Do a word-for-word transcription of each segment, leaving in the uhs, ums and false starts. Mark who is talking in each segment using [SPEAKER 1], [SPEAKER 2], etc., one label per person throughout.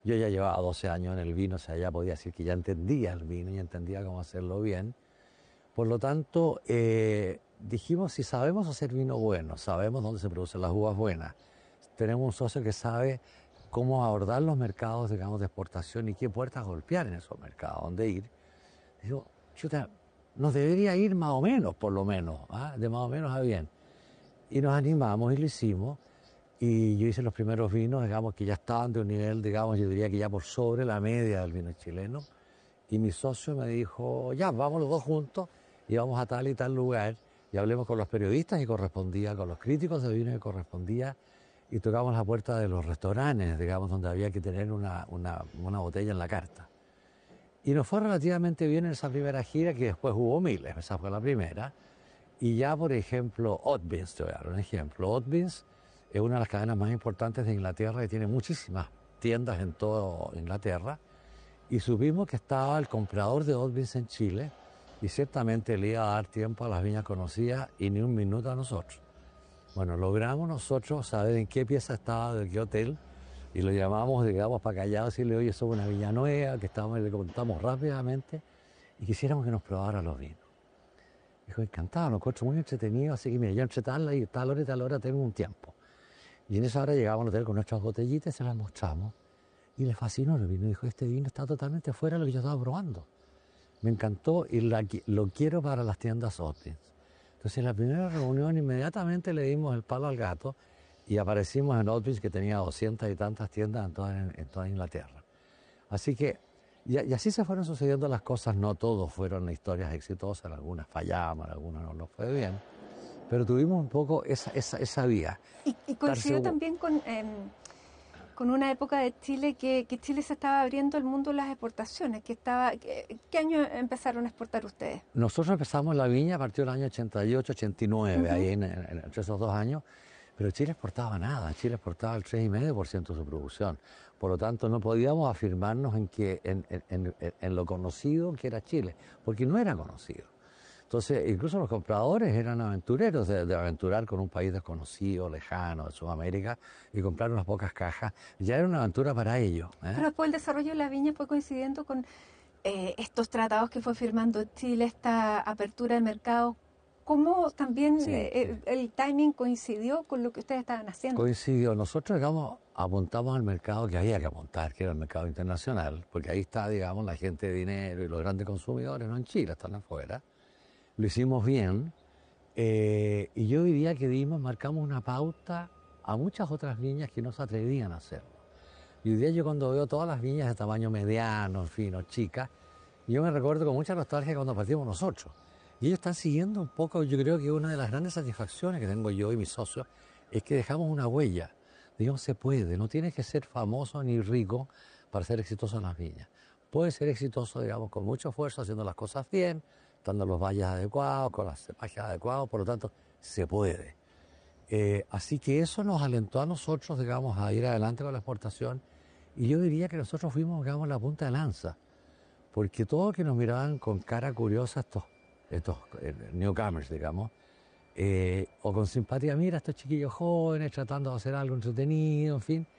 [SPEAKER 1] Yo ya llevaba doce años en el vino, o sea, ya podía decir que ya entendía el vino y entendía cómo hacerlo bien. Por lo tanto, eh, dijimos, si sabemos hacer vino bueno, sabemos dónde se producen las uvas buenas, tenemos un socio que sabe cómo abordar los mercados, digamos, de exportación y qué puertas golpear en esos mercados, dónde ir. Digo, chuta, nos debería ir más o menos, por lo menos, ¿ah? De más o menos a bien. Y nos animamos y lo hicimos. Y yo hice los primeros vinos, digamos, que ya estaban de un nivel, digamos, yo diría que ya por sobre la media del vino chileno. Y mi socio me dijo, ya, vamos los dos juntos y vamos a tal y tal lugar y hablemos con los periodistas que correspondía, con los críticos de vino que correspondía y tocamos la puerta de los restaurantes, digamos, donde había que tener una, una, una botella en la carta. Y nos fue relativamente bien en esa primera gira, que después hubo miles, esa fue la primera. Y ya, por ejemplo, Oatbeans, te voy a dar un ejemplo. Oatbeans es una de las cadenas más importantes de Inglaterra y tiene muchísimas tiendas en toda Inglaterra. Y supimos que estaba el comprador de Oatbeans en Chile y ciertamente le iba a dar tiempo a las viñas conocidas y ni un minuto a nosotros. Bueno, logramos nosotros saber en qué pieza estaba, de qué hotel, y lo llamamos, digamos, para callado, decirle, oye, somos una viña nueva, que estamos, le contamos rápidamente y quisiéramos que nos probara los vinos. Dijo, encantado, lo encuentro muy entretenido, así que mire, yo entre tal y tal hora y tal hora tengo un tiempo. Y en esa hora llegamos al hotel con nuestras botellitas y se las mostramos. Y le fascinó el vino. Dijo, este vino está totalmente fuera de lo que yo estaba probando. Me encantó y la, lo quiero para las tiendas Oatbeans. Entonces en la primera reunión inmediatamente le dimos el palo al gato y aparecimos en Oatbeans, que tenía doscientas y tantas tiendas en toda, en, en toda Inglaterra. Así que, y, y así se fueron sucediendo las cosas. No todos fueron historias exitosas, algunas fallamos, algunas no nos fue bien. Pero tuvimos un poco esa, esa, esa vía.
[SPEAKER 2] Y, y coincidió también con, eh, con una época de Chile que, que Chile se estaba abriendo al mundo de las exportaciones. Que estaba, que, ¿Qué año empezaron a exportar ustedes?
[SPEAKER 1] Nosotros empezamos la viña a partir del año ochenta y ocho, ochenta y nueve,
[SPEAKER 2] Uh-huh.
[SPEAKER 1] ahí en, en, entre esos dos años. Pero Chile exportaba nada, Chile exportaba el tres coma cinco por ciento de su producción. Por lo tanto, no podíamos afirmarnos en, que, en, en, en, en lo conocido que era Chile, porque no era conocido. Entonces, incluso los compradores eran aventureros de, de aventurar con un país desconocido, lejano, de Sudamérica, y comprar unas pocas cajas. Ya era una aventura para ellos, ¿eh?
[SPEAKER 2] Pero después el desarrollo de la viña fue coincidiendo con eh, estos tratados que fue firmando Chile, esta apertura de mercado. ¿Cómo también
[SPEAKER 1] Sí,
[SPEAKER 2] eh,
[SPEAKER 1] sí.
[SPEAKER 2] el timing coincidió con lo que ustedes estaban haciendo?
[SPEAKER 1] Coincidió. Nosotros, digamos, apuntamos al mercado que había que apuntar, que era el mercado internacional, porque ahí está, digamos, la gente de dinero y los grandes consumidores, no en Chile, están afuera. Lo hicimos bien, eh, y yo diría que dimos, marcamos una pauta a muchas otras viñas que no se atrevían a hacerlo. Y hoy día yo cuando veo todas las viñas de tamaño mediano, en fin, o chicas, yo me recuerdo con mucha nostalgia cuando partimos nosotros. Y ellos están siguiendo un poco, yo creo que una de las grandes satisfacciones que tengo yo y mis socios es que dejamos una huella. Digamos, se puede, no tienes que ser famoso ni rico para ser exitoso en las viñas. Puedes ser exitoso, digamos, con mucho esfuerzo, haciendo las cosas bien, dando los valles adecuados, con las cepajes adecuados, por lo tanto, se puede. Eh, así que eso nos alentó a nosotros, digamos, a ir adelante con la exportación, y yo diría que nosotros fuimos, digamos, la punta de lanza, porque todos que nos miraban con cara curiosa, estos, estos eh, newcomers, digamos, eh, o con simpatía, mira, estos chiquillos jóvenes tratando de hacer algo entretenido, en fin,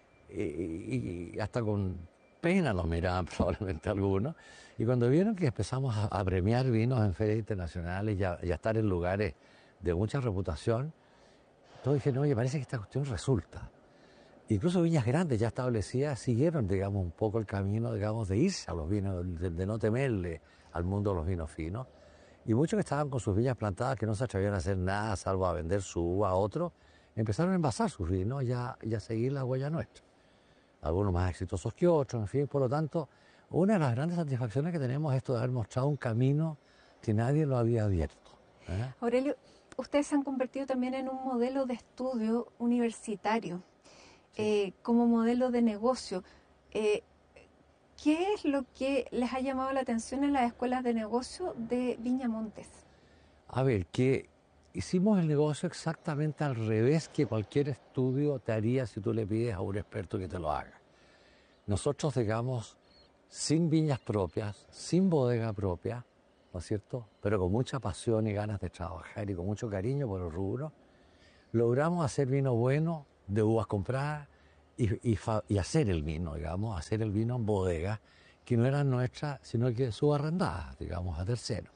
[SPEAKER 1] eh, y, y hasta con pena los miraban probablemente algunos, y cuando vieron que empezamos a, a premiar vinos en ferias internacionales y a, y a estar en lugares de mucha reputación, todos dijeron, oye, parece que esta cuestión resulta. Incluso viñas grandes ya establecidas siguieron, digamos, un poco el camino, digamos, de irse a los vinos, de, de no temerle al mundo de los vinos finos. Y muchos que estaban con sus viñas plantadas, que no se atrevían a hacer nada, salvo a vender su uva a otros, empezaron a envasar sus vinos y a, y a seguir la huella nuestra. Algunos más exitosos que otros, en fin, por lo tanto, una de las grandes satisfacciones que tenemos es esto de haber mostrado un camino que nadie lo había abierto, ¿eh?
[SPEAKER 2] Aurelio, ustedes se han convertido también en un modelo de estudio universitario,
[SPEAKER 1] Sí.
[SPEAKER 2] eh, como modelo de negocio. Eh, ¿Qué es lo que les ha llamado la atención en las escuelas de negocio de Viña Montes?
[SPEAKER 1] A ver, que hicimos el negocio exactamente al revés que cualquier estudio te haría si tú le pides a un experto que te lo haga. Nosotros, digamos, sin viñas propias, sin bodega propia, ¿no es cierto?, pero con mucha pasión y ganas de trabajar y con mucho cariño por el rubro, logramos hacer vino bueno de uvas compradas y, y, fa, y hacer el vino, digamos, hacer el vino en bodegas que no eran nuestras, sino que subarrendadas, digamos, a terceros.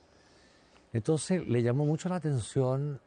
[SPEAKER 1] Entonces le llamó mucho la atención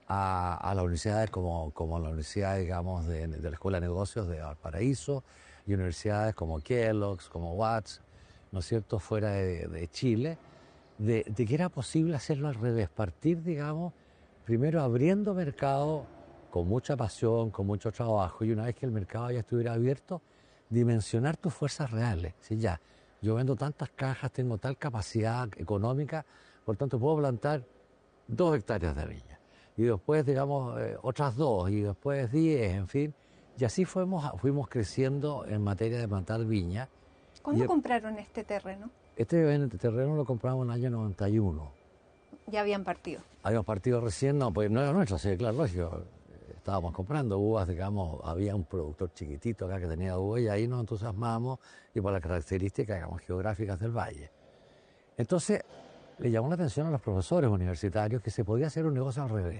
[SPEAKER 1] a, a las universidades como, como la Universidad, digamos, de, de la Escuela de Negocios de Valparaíso y universidades como Kellogg's, como Watts, ¿no es cierto?, fuera de, de Chile, de, de que era posible hacerlo al revés, partir, digamos, primero abriendo mercado con mucha pasión, con mucho trabajo, y una vez que el mercado ya estuviera abierto, dimensionar tus fuerzas reales. Si ya, yo vendo tantas cajas, tengo tal capacidad económica, por tanto puedo plantar dos hectáreas de viña. Y después, digamos, eh, otras dos, y después diez, en fin. Y así fuimos, fuimos creciendo en materia de plantar viña.
[SPEAKER 2] ¿Cuándo y, compraron este terreno?
[SPEAKER 1] Este terreno lo compramos en el año noventa y uno.
[SPEAKER 2] ¿Ya habían partido?
[SPEAKER 1] Habíamos partido recién, no, pues no era nuestro, sí, claro, lógico. Estábamos comprando uvas, digamos, había un productor chiquitito acá que tenía uvas y ahí nos entusiasmamos y por las características, digamos, geográficas del valle. Entonces, le llamó la atención a los profesores universitarios que se podía hacer un negocio al revés.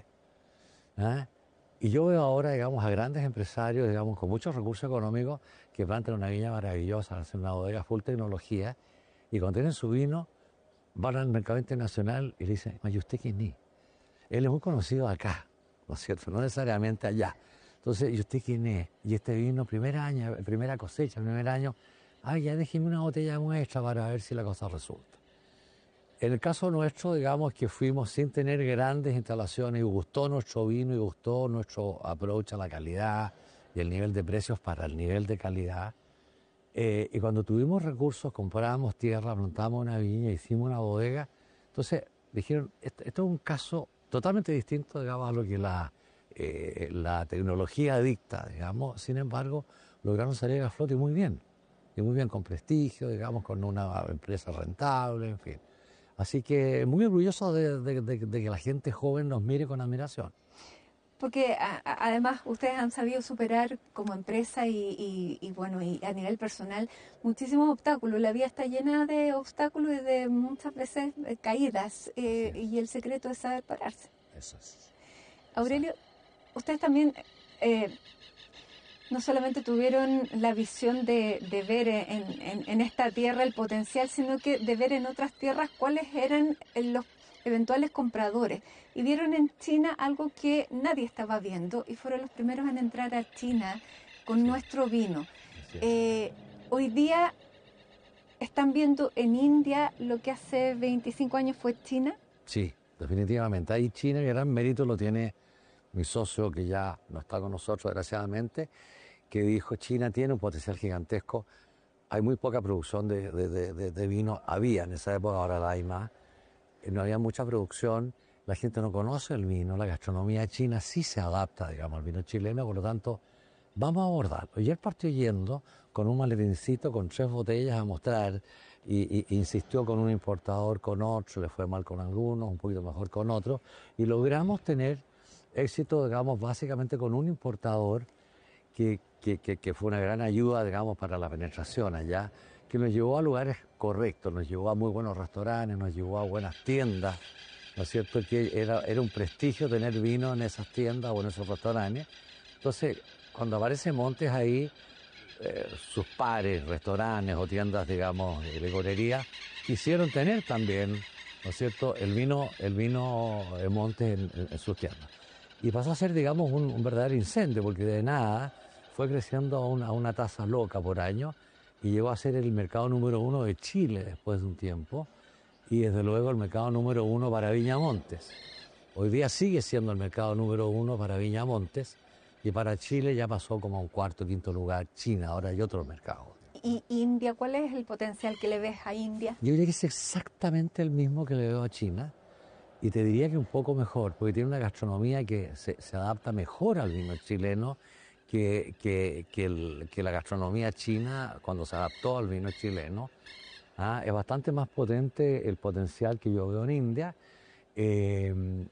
[SPEAKER 1] ¿eh? Y yo veo ahora, digamos, a grandes empresarios, digamos, con muchos recursos económicos que plantan una viña maravillosa, hacen una bodega full tecnología y cuando tienen su vino van al mercado internacional y le dicen, ¿y usted quién es? Él es muy conocido acá, ¿no es cierto? No necesariamente allá. Entonces, ¿y usted quién es? Y este vino, primer año, primera cosecha, primer año, ay, ya déjeme una botella de muestra para ver si la cosa resulta. En el caso nuestro, digamos que fuimos sin tener grandes instalaciones y gustó nuestro vino y gustó nuestro approach a la calidad y el nivel de precios para el nivel de calidad. Eh, y cuando tuvimos recursos, compramos tierra, plantamos una viña, hicimos una bodega. Entonces dijeron, esto, esto es un caso totalmente distinto, digamos, a lo que la, eh, la tecnología dicta, digamos. Sin embargo, lograron salir a flote muy bien, y muy bien con prestigio, digamos, con una empresa rentable, en fin. Así que muy orgulloso de, de, de, de que la gente joven nos mire con admiración.
[SPEAKER 2] Porque a, a, además ustedes han sabido superar como empresa y, y, y bueno, y a nivel personal muchísimos obstáculos. La vida está llena de obstáculos y de muchas veces eh, caídas eh, y el secreto es saber pararse.
[SPEAKER 1] Eso es.
[SPEAKER 2] Aurelio, ustedes también eh, no solamente tuvieron la visión de, de ver en, en, en esta tierra el potencial, sino que de ver en otras tierras cuáles eran los eventuales compradores. Y vieron en China algo que nadie estaba viendo y fueron los primeros en entrar a China con sí. nuestro vino. Sí. Eh, hoy día están viendo en India lo que hace veinticinco años fue China.
[SPEAKER 1] Sí, definitivamente. Ahí China, el gran mérito lo tiene mi socio, que ya no está con nosotros, desgraciadamente, que dijo, China tiene un potencial gigantesco. Hay muy poca producción de, de, de, de vino. Había en esa época, ahora la hay más. No había mucha producción, la gente no conoce el vino, la gastronomía china sí se adapta, digamos, al vino chileno, por lo tanto, vamos a abordarlo. Y él partió yendo con un maletincito, con tres botellas a mostrar, y, y insistió con un importador, con otro, le fue mal con algunos, un poquito mejor con otros, y logramos tener éxito, digamos, básicamente con un importador que, que, que, que fue una gran ayuda, digamos, para la penetración allá, que nos llevó a lugares correctos, nos llevó a muy buenos restaurantes, nos llevó a buenas tiendas, ¿no es cierto? Que era, era un prestigio tener vino en esas tiendas o en esos restaurantes. Entonces, cuando aparece Montes ahí, eh, sus pares, restaurantes o tiendas, digamos, de licorería, quisieron tener también, ¿no es cierto?, el vino, el vino de Montes en, en, en sus tiendas. Y pasó a ser, digamos, un, un verdadero incendio, porque de nada fue creciendo a una, a una tasa loca por año, y llegó a ser el mercado número uno de Chile después de un tiempo, y desde luego el mercado número uno para Viña Montes. Hoy día sigue siendo el mercado número uno para Viña Montes, y para Chile ya pasó como a un cuarto, quinto lugar China, ahora hay otro mercado.
[SPEAKER 2] ¿Y India? ¿Cuál es el potencial que le ves a India?
[SPEAKER 1] Yo diría que es exactamente el mismo que le veo a China, y te diría que un poco mejor, porque tiene una gastronomía que se, se adapta mejor al vino chileno, Que, que, que, el, que la gastronomía china cuando se adaptó al vino chileno. ¿ah? Es bastante más potente el potencial que yo veo en India. Eh,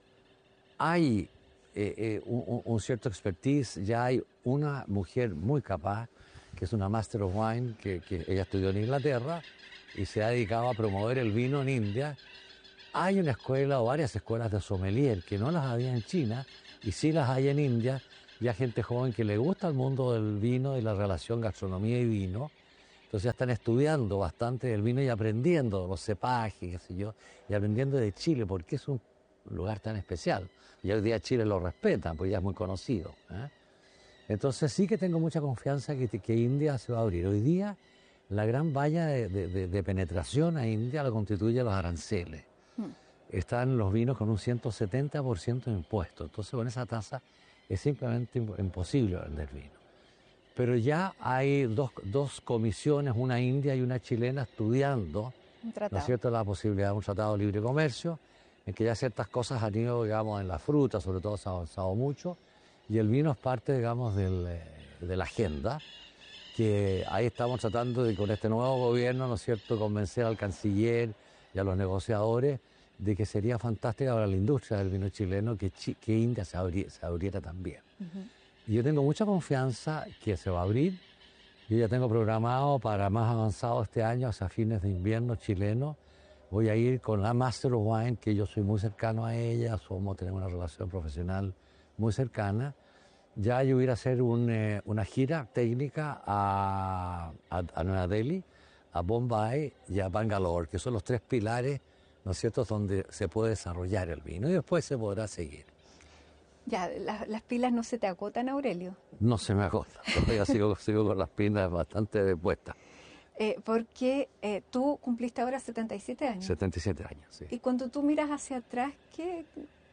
[SPEAKER 1] hay eh, eh, un, un cierto expertise, ya hay una mujer muy capaz, que es una Master of Wine, que, que ella estudió en Inglaterra y se ha dedicado a promover el vino en India. Hay una escuela o varias escuelas de sommelier que no las había en China y sí las hay en India. ya gente joven que le gusta el mundo del vino y la relación gastronomía y vino. Entonces ya están estudiando bastante del vino y aprendiendo los cepajes, qué sé yo, y aprendiendo de Chile, porque es un lugar tan especial. Y hoy día Chile lo respeta, porque ya es muy conocido, ¿eh? Entonces sí que tengo mucha confianza que, que India se va a abrir. Hoy día la gran valla de, de, de penetración a India lo constituye los aranceles. Hmm. Están los vinos con un ciento setenta por ciento de impuestos. Entonces con esa tasa es simplemente imposible vender vino. Pero ya hay dos, dos comisiones, una india y una chilena, estudiando, ¿no es cierto?, la posibilidad de un tratado de libre comercio, en que ya ciertas cosas han ido, digamos, en la fruta, sobre todo se ha avanzado mucho, y el vino es parte, digamos, del, de la agenda, que ahí estamos tratando de, con este nuevo gobierno, ¿no es cierto?, convencer al canciller y a los negociadores de que sería fantástica para la industria del vino chileno que, que India se, abri, se abriera también. Uh-huh. Y yo tengo mucha confianza que se va a abrir. Yo ya tengo programado para más avanzado este año, hacia fines de invierno chileno. Voy a ir con la Master of Wine, que yo soy muy cercano a ella, somos, tenemos una relación profesional muy cercana. Ya yo voy a ir a hacer un, eh, una gira técnica a, a, a Nueva Delhi, a Bombay y a Bangalore, que son los tres pilares, ¿no es cierto?, donde se puede desarrollar el vino y después se podrá seguir.
[SPEAKER 2] Ya, la, las pilas no se te agotan, Aurelio.
[SPEAKER 1] No se me agotan, todavía sigo, sigo con las pilas bastante puestas.
[SPEAKER 2] Eh, porque eh, tú cumpliste ahora setenta y siete años.
[SPEAKER 1] setenta y siete años, sí.
[SPEAKER 2] Y cuando tú miras hacia atrás, ¿qué,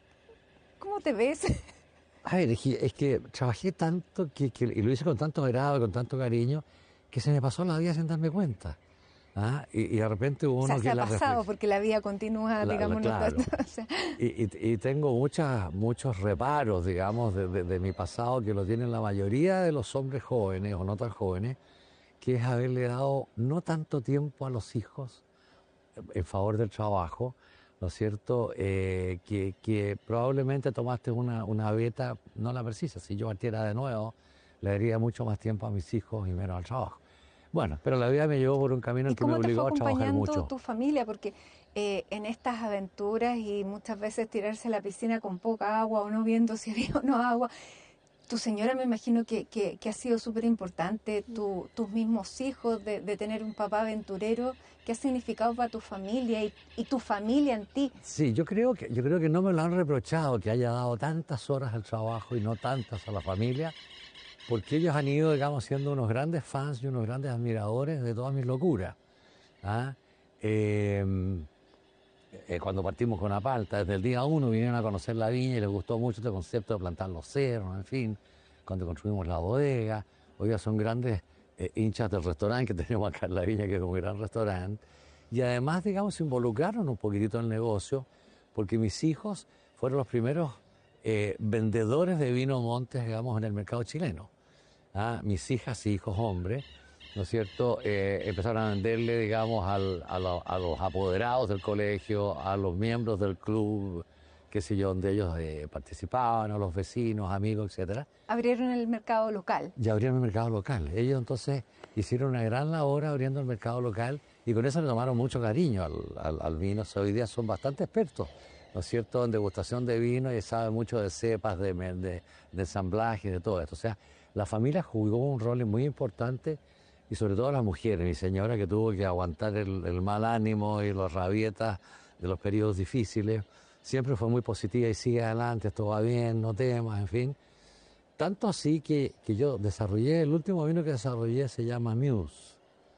[SPEAKER 2] ¿cómo te ves?
[SPEAKER 1] A ver, es que, es que trabajé tanto que, que, y lo hice con tanto agrado, con tanto cariño, que se me pasó la vida sin darme cuenta. ¿Ah? Y, y de repente uno
[SPEAKER 2] o sea,
[SPEAKER 1] que
[SPEAKER 2] se ha
[SPEAKER 1] la
[SPEAKER 2] pasado
[SPEAKER 1] reflex...
[SPEAKER 2] porque la vida continúa,
[SPEAKER 1] la,
[SPEAKER 2] digamos.
[SPEAKER 1] La, claro.
[SPEAKER 2] No, o sea.
[SPEAKER 1] y, y, y tengo muchas, muchos reparos, digamos, de, de, de mi pasado que lo tienen la mayoría de los hombres jóvenes o no tan jóvenes, que es haberle dado no tanto tiempo a los hijos en favor del trabajo, ¿no es cierto? Eh, que, que probablemente tomaste una, una beta, no la precisa. Si yo partiera de nuevo, le daría mucho más tiempo a mis hijos y menos al trabajo. Bueno, pero la vida me llevó por un camino en que me obligó a trabajar mucho.
[SPEAKER 2] ¿Y cómo te fue acompañando tu familia? Porque eh, en estas aventuras y muchas veces tirarse a la piscina con poca agua o no viendo si había o no agua, tu señora me imagino que, que, que ha sido súper importante, tu, tus mismos hijos, de, de tener un papá aventurero, ¿qué ha significado para tu familia y, y tu familia en ti?
[SPEAKER 1] Sí, yo creo, que, yo creo que no me lo han reprochado, que haya dado tantas horas al trabajo y no tantas a la familia, porque ellos han ido, digamos, siendo unos grandes fans y unos grandes admiradores de todas mis locuras. ¿Ah? Eh, eh, cuando partimos con Apalta, desde el día uno vinieron a conocer la viña y les gustó mucho este concepto de plantar los cerros, en fin, cuando construimos la bodega. Hoy ya son grandes eh, hinchas del restaurante que tenemos acá en la viña, que es un gran restaurante. Y además, digamos, se involucraron un poquitito en el negocio, porque mis hijos fueron los primeros eh, vendedores de vino Montes, digamos, en el mercado chileno. ¿Ah? Mis hijas y hijos hombres, ¿no es cierto?, eh, empezaron a venderle, digamos, al, a, lo, a los apoderados del colegio, a los miembros del club, qué sé yo, donde ellos eh, participaban, a los vecinos, amigos, etcétera.
[SPEAKER 2] Abrieron el mercado local.
[SPEAKER 1] Ya abrieron el mercado local. Ellos entonces hicieron una gran labor abriendo el mercado local y con eso le tomaron mucho cariño al, al, al vino. O sea, hoy día son bastante expertos, ¿no es cierto?, en degustación de vino y saben mucho de cepas, de, de, de ensamblaje, de todo esto. O sea, la familia jugó un rol muy importante y sobre todo las mujeres. Mi señora, que tuvo que aguantar el, el mal ánimo y las rabietas de los periodos difíciles, siempre fue muy positiva y sigue adelante, esto va bien, no temas, en fin. Tanto así que, que yo desarrollé, el último vino que desarrollé se llama Muse,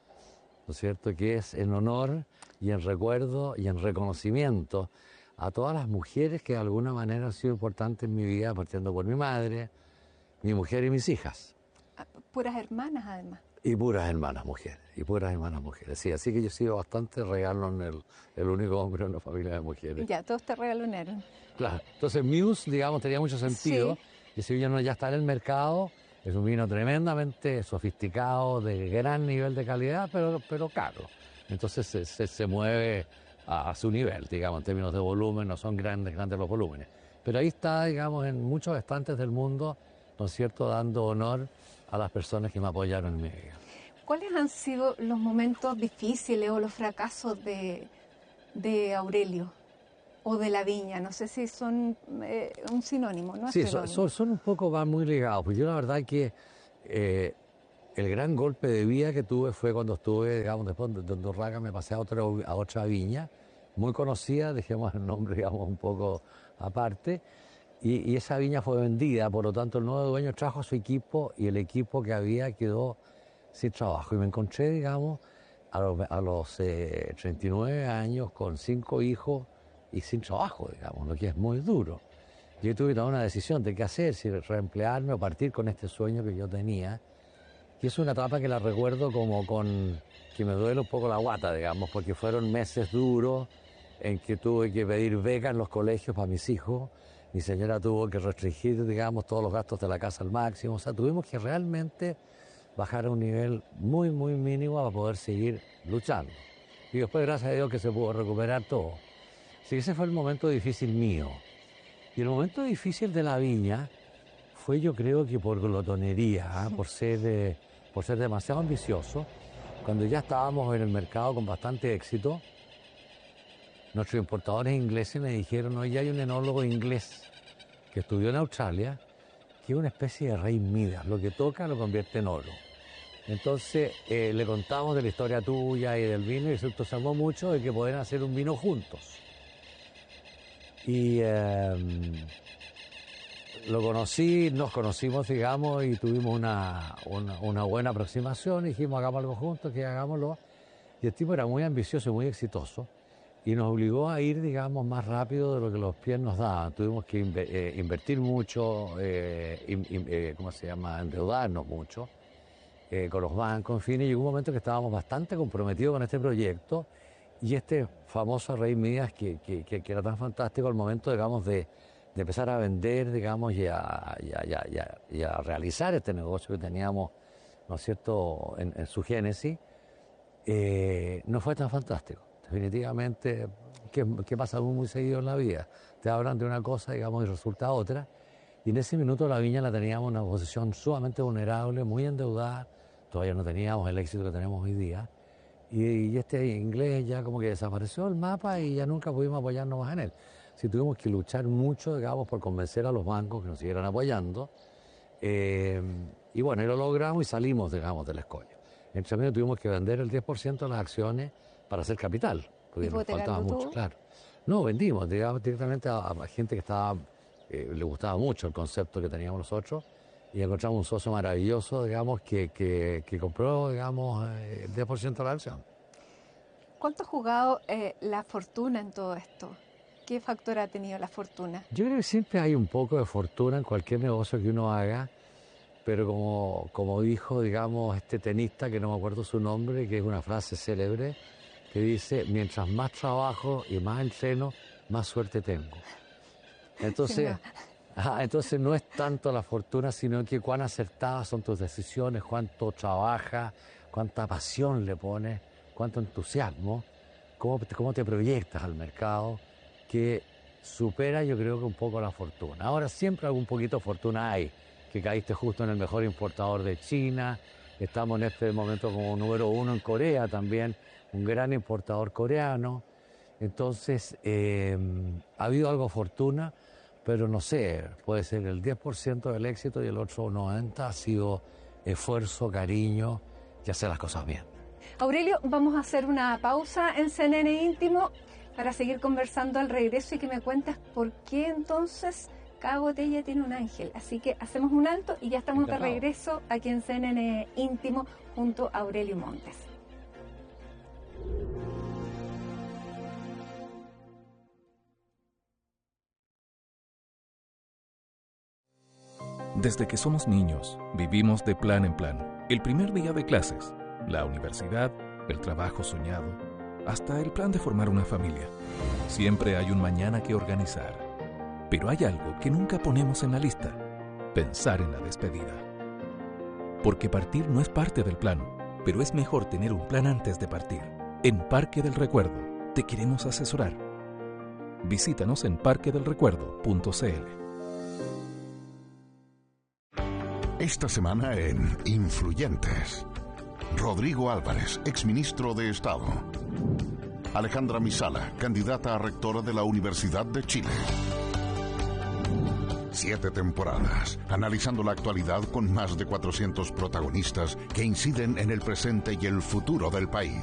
[SPEAKER 1] ¿no es cierto?, que es en honor y en recuerdo y en reconocimiento a todas las mujeres que de alguna manera han sido importantes en mi vida, partiendo por mi madre, mi mujer y mis hijas.
[SPEAKER 2] Puras hermanas, además.
[SPEAKER 1] Y puras hermanas mujeres, y puras hermanas mujeres, sí. Así que yo he sido bastante regalón, el, el único hombre en una familia de mujeres.
[SPEAKER 2] Ya, todos te regalonearon.
[SPEAKER 1] Claro. Entonces Muse, digamos, tenía mucho sentido. Sí. Y ese vino ya está en el mercado. Es un vino tremendamente sofisticado, de gran nivel de calidad, pero, pero caro. Entonces se, se, se mueve a, a su nivel, digamos, en términos de volumen. No son grandes, grandes los volúmenes. Pero ahí está, digamos, en muchos estantes del mundo, ¿no es cierto?, dando honor a las personas que me apoyaron en mi vida.
[SPEAKER 2] ¿Cuáles han sido los momentos difíciles o los fracasos de, de Aurelio? o de la viña? No sé si son eh, un sinónimo, ¿no?
[SPEAKER 1] Sí, son, son, son un poco, van muy ligados. Pues yo la verdad que eh, el gran golpe de vida que tuve fue cuando estuve, digamos, después de Undurraga me pasé a otra, a otra viña, muy conocida, dejemos el nombre, digamos, un poco aparte, y, y esa viña fue vendida, por lo tanto el nuevo dueño trajo a su equipo y el equipo que había quedó sin trabajo. Y me encontré, digamos, a los, a los eh, treinta y nueve años con cinco hijos y sin trabajo, digamos, lo que es muy duro. Yo tuve que tomar una decisión de qué hacer, si reemplearme o partir con este sueño que yo tenía. Y es una etapa que la recuerdo como con que me duele un poco la guata, digamos, porque fueron meses duros en que tuve que pedir becas en los colegios para mis hijos. Mi señora tuvo que restringir, digamos, todos los gastos de la casa al máximo. O sea, tuvimos que realmente bajar a un nivel muy, muy mínimo para poder seguir luchando. Y después, gracias a Dios, que se pudo recuperar todo. Así que ese fue el momento difícil mío. Y el momento difícil de la viña fue, yo creo que por glotonería, ¿eh? por, ser, eh, por ser demasiado ambicioso. Cuando ya estábamos en el mercado con bastante éxito, nuestros importadores ingleses me dijeron, oye, hay un enólogo inglés que estudió en Australia, que es una especie de rey Midas, lo que toca lo convierte en oro. Entonces eh, le contamos de la historia tuya y del vino y se entusiasmó mucho de que podían hacer un vino juntos. Y eh, lo conocí, nos conocimos, digamos, y tuvimos una, una, una buena aproximación. Dijimos, hagamos algo juntos, que hagámoslo. Y el tipo era muy ambicioso y muy exitoso. Y nos obligó a ir, digamos, más rápido de lo que los pies nos daban. Tuvimos que inver, eh, invertir mucho, eh, in, in, eh, ¿cómo se llama?, endeudarnos mucho eh, con los bancos, en fin. Y llegó un momento que estábamos bastante comprometidos con este proyecto. Y este famoso Rey Midas, que, que, que, que era tan fantástico al momento, digamos, de, de empezar a vender, digamos, y a, y, a, y, a, y, a, y a realizar este negocio que teníamos, ¿no es cierto?, en, en su génesis, eh, no fue tan fantástico. Definitivamente, que, que pasa muy seguido en la vida. Te hablan de una cosa, digamos, y resulta otra. Y en ese minuto la viña la teníamos en una posición sumamente vulnerable, muy endeudada. Todavía no teníamos el éxito que tenemos hoy día. Y, y este inglés ya como que desapareció del mapa y ya nunca pudimos apoyarnos más en él. Sí, tuvimos que luchar mucho, digamos, por convencer a los bancos que nos siguieran apoyando. Eh, y bueno, y lo logramos y salimos, digamos, del escollo. Entre medio tuvimos que vender el diez por ciento de las acciones para hacer capital, porque nos faltaba mucho, claro. No, vendimos, digamos, directamente a, a gente que estaba, eh, le gustaba mucho el concepto que teníamos nosotros, y encontramos un socio maravilloso, digamos, que, que, que compró, digamos, eh, el diez por ciento de la acción.
[SPEAKER 2] ¿Cuánto ha jugado eh, la fortuna en todo esto? ¿Qué factor ha tenido la fortuna?
[SPEAKER 1] Yo creo que siempre hay un poco de fortuna en cualquier negocio que uno haga, pero como, como dijo, digamos, este tenista, que no me acuerdo su nombre, que es una frase célebre, que dice, mientras más trabajo y más entreno, más suerte tengo. Entonces, ajá, entonces no es tanto la fortuna, sino que cuán acertadas son tus decisiones, cuánto trabajas, cuánta pasión le pones, cuánto entusiasmo, cómo, cómo te proyectas al mercado, que supera, yo creo, que un poco la fortuna. Ahora siempre algún poquito de fortuna hay, que caíste justo en el mejor importador de China, estamos en este momento como número uno en Corea también, un gran importador coreano. Entonces, eh, ha habido algo de fortuna, pero no sé, puede ser el diez por ciento del éxito y el otro noventa por ciento ha sido esfuerzo, cariño y hacer las cosas bien.
[SPEAKER 2] Aurelio, vamos a hacer una pausa en C N N Íntimo para seguir conversando al regreso y que me cuentes por qué entonces cada botella tiene un ángel. Así que hacemos un alto y ya estamos Encantado. de regreso aquí en C N N Íntimo junto a Aurelio Montes.
[SPEAKER 3] Desde que somos niños, vivimos de plan en plan. El primer día de clases, la universidad, el trabajo soñado, hasta el plan de formar una familia. Siempre hay un mañana que organizar. Pero hay algo que nunca ponemos en la lista: pensar en la despedida. Porque partir no es parte del plan, pero es mejor tener un plan antes de partir. En Parque del Recuerdo te queremos asesorar. Visítanos en parque del recuerdo punto c l.
[SPEAKER 4] Esta semana en Influyentes, Rodrigo Álvarez, exministro de Estado. Alejandra Misala, candidata a rectora de la Universidad de Chile. Siete temporadas, analizando la actualidad con más de cuatrocientos protagonistas que inciden en el presente y el futuro del país.